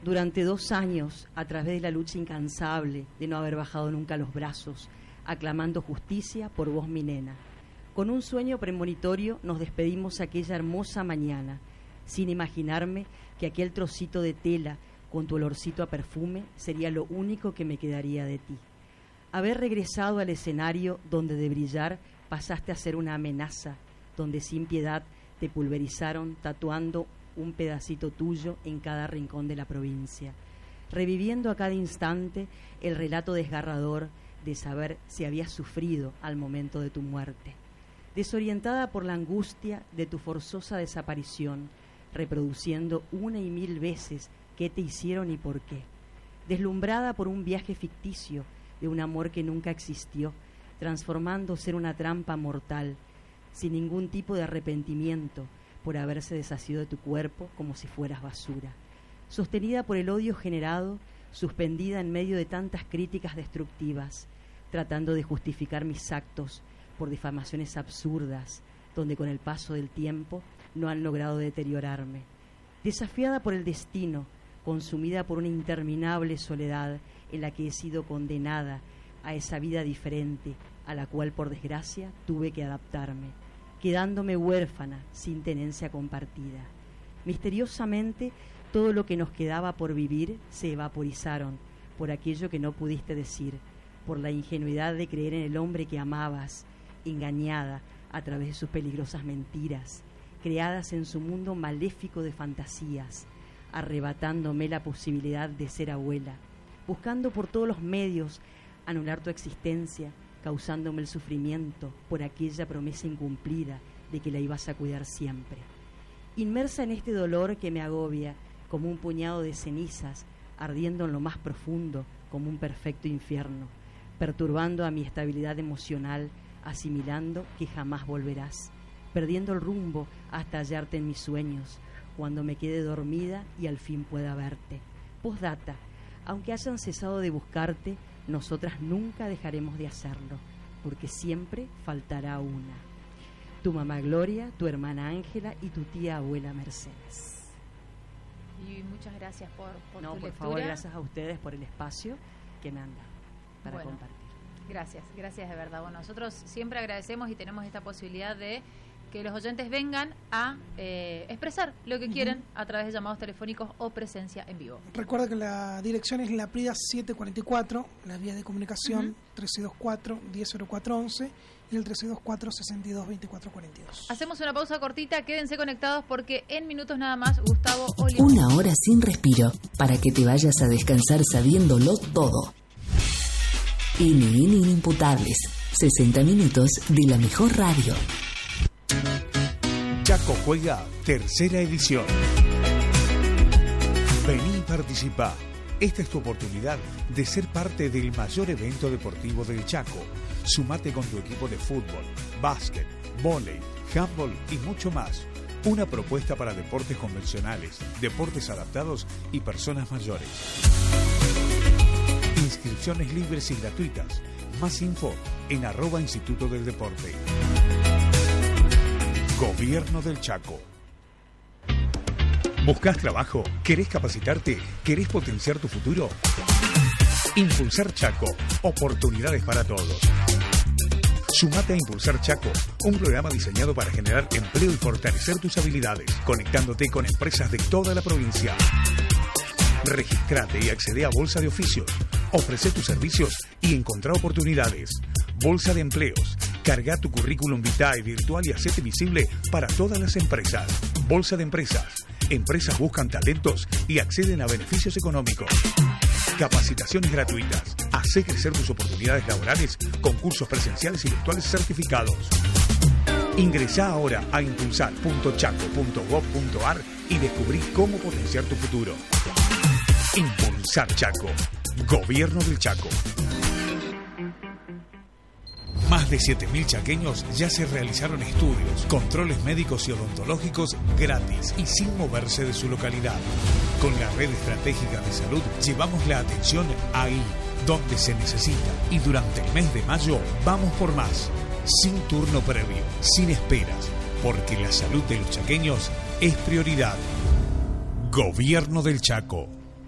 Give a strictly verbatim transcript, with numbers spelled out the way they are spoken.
Durante dos años, a través de la lucha incansable de no haber bajado nunca los brazos, aclamando justicia por vos, mi nena. Con un sueño premonitorio nos despedimos aquella hermosa mañana, sin imaginarme que aquel trocito de tela con tu olorcito a perfume sería lo único que me quedaría de ti. Haber regresado al escenario donde de brillar pasaste a ser una amenaza, donde sin piedad te pulverizaron tatuando un pedacito tuyo en cada rincón de la provincia, reviviendo a cada instante el relato desgarrador de saber si habías sufrido al momento de tu muerte. Desorientada por la angustia de tu forzosa desaparición, reproduciendo una y mil veces qué te hicieron y por qué. Deslumbrada por un viaje ficticio de un amor que nunca existió, transformándose en una trampa mortal, sin ningún tipo de arrepentimiento por haberse desasido de tu cuerpo como si fueras basura. Sostenida por el odio generado, suspendida en medio de tantas críticas destructivas, tratando de justificar mis actos por difamaciones absurdas, donde con el paso del tiempo no han logrado deteriorarme. Desafiada por el destino, consumida por una interminable soledad en la que he sido condenada a esa vida diferente, a la cual por desgracia tuve que adaptarme, quedándome huérfana sin tenencia compartida. Misteriosamente, todo lo que nos quedaba por vivir se vaporizaron por aquello que no pudiste decir, por la ingenuidad de creer en el hombre que amabas, engañada a través de sus peligrosas mentiras, creadas en su mundo maléfico de fantasías, arrebatándome la posibilidad de ser abuela, buscando por todos los medios anular tu existencia, causándome el sufrimiento por aquella promesa incumplida de que la ibas a cuidar siempre. Inmersa en este dolor que me agobia como un puñado de cenizas, ardiendo en lo más profundo como un perfecto infierno, perturbando a mi estabilidad emocional, asimilando que jamás volverás, perdiendo el rumbo hasta hallarte en mis sueños, cuando me quede dormida y al fin pueda verte. Postdata, aunque hayan cesado de buscarte, nosotras nunca dejaremos de hacerlo, porque siempre faltará una. Tu mamá Gloria, tu hermana Ángela y tu tía abuela Mercedes. Y muchas gracias por, por no, tu por lectura. favor, gracias a ustedes por el espacio que me han dado para bueno, compartir. Gracias, gracias de verdad. Bueno, nosotros siempre agradecemos y tenemos esta posibilidad de que los oyentes vengan a eh, expresar lo que uh-huh. quieren a través de llamados telefónicos o presencia en vivo. Recuerda que la dirección es La Prida setecientos cuarenta y cuatro, la vía de comunicación uh-huh. tres seis dos cuatro, diez cero cuatro once y el tres seis dos cuatro, sesenta y dos, veinticuatro cuarenta y dos. Hacemos una pausa cortita, quédense conectados porque en minutos nada más Gustavo Oliver. Una hora sin respiro para que te vayas a descansar sabiéndolo todo. N N Inimputables, sesenta minutos de la mejor radio. Chaco Juega, tercera edición. Vení y participá. Esta es tu oportunidad de ser parte del mayor evento deportivo del Chaco. Sumate con tu equipo de fútbol, básquet, vóley, handball y mucho más. Una propuesta para deportes convencionales, deportes adaptados y personas mayores. Inscripciones libres y gratuitas. Más info en arroba Instituto del Deporte. Gobierno del Chaco. ¿Buscas trabajo? ¿Querés capacitarte? ¿Querés potenciar tu futuro? Impulsar Chaco. Oportunidades para todos. Sumate a Impulsar Chaco, un programa diseñado para generar empleo y fortalecer tus habilidades, conectándote con empresas de toda la provincia. Registrate y accede a Bolsa de Oficios. Ofrece tus servicios y encontrá oportunidades. Bolsa de Empleos. Carga tu currículum vitae virtual y hacete visible para todas las empresas. Bolsa de Empresas. Empresas buscan talentos y acceden a beneficios económicos. Capacitaciones gratuitas. Hacé crecer tus oportunidades laborales con cursos presenciales y virtuales certificados. Ingresá ahora a impulsar punto chaco punto gob punto ar y descubrí cómo potenciar tu futuro. Impulsar Chaco. Gobierno del Chaco. Más de siete mil chaqueños ya se realizaron estudios, controles médicos y odontológicos gratis y sin moverse de su localidad. Con la red estratégica de salud llevamos la atención ahí, donde se necesita. Y durante el mes de mayo vamos por más. Sin turno previo, sin esperas, porque la salud de los chaqueños es prioridad. Gobierno del Chaco.